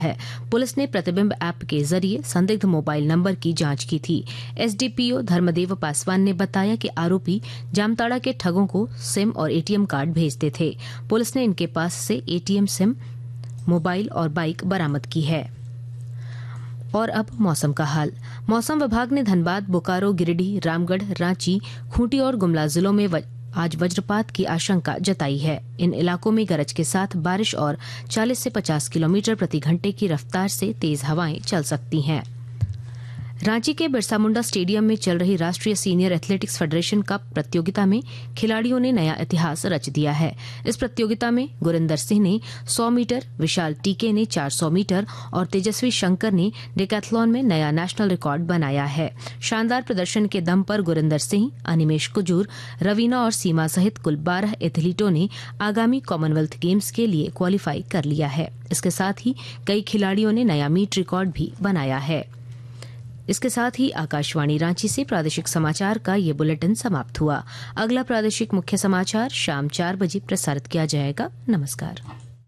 है। पुलिस ने प्रतिबिंब ऐप के जरिए संदिग्ध मोबाइल नंबर की जांच की थी। एसडीपीओ धर्मदेव पासवान ने बताया कि आरोपी जामताड़ा के ठगों को सिम और एटीएम कार्ड भेजते थे। पुलिस ने इनके पास से एटीएम, सिम, मोबाइल और बाइक बरामद की है। और अब मौसम का हाल। मौसम विभाग ने धनबाद, बोकारो, गिरिडीह, रामगढ़, रांची, खूंटी और गुमला जिलों में आज वज्रपात की आशंका जताई है। इन इलाकों में गरज के साथ बारिश और 40 से 50 किलोमीटर प्रति घंटे की रफ्तार से तेज हवाएं चल सकती हैं। रांची के बिरसा मुंडा स्टेडियम में चल रही राष्ट्रीय सीनियर एथलेटिक्स फेडरेशन कप प्रतियोगिता में खिलाड़ियों ने नया इतिहास रच दिया है। इस प्रतियोगिता में गुरिंदर सिंह ने 100 मीटर, विशाल टीके ने 400 मीटर और तेजस्वी शंकर ने डेकाथलॉन में नया नेशनल रिकॉर्ड बनाया है। शानदार प्रदर्शन के दम पर गुरिंदर सिंह, अनिमेश कुजूर, रवीना और सीमा सहित कुल 12 एथलीटों ने आगामी कॉमनवेल्थ गेम्स के लिए क्वालिफाई कर लिया है। इसके साथ ही कई खिलाड़ियों ने नया मीट रिकॉर्ड भी बनाया है। इसके साथ ही आकाशवाणी रांची से प्रादेशिक समाचार का ये बुलेटिन समाप्त हुआ। अगला प्रादेशिक मुख्य समाचार शाम 4 बजे प्रसारित किया जाएगा। नमस्कार।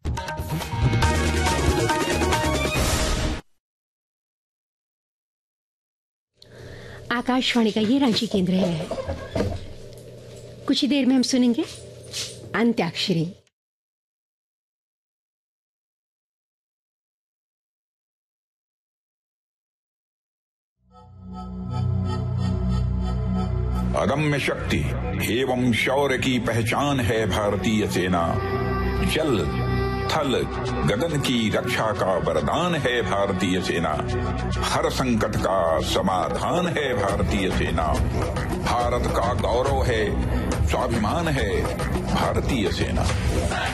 आकाशवाणी का ये रांची केंद्र है। कुछ ही देर में हम सुनेंगे अंत्याक्षरी। अदम्य शक्ति एवं शौर्य की पहचान है भारतीय सेना। जल, थल, गगन की रक्षा का वरदान है भारतीय सेना। हर संकट का समाधान है भारतीय सेना। भारत का गौरव है, स्वाभिमान है भारतीय सेना।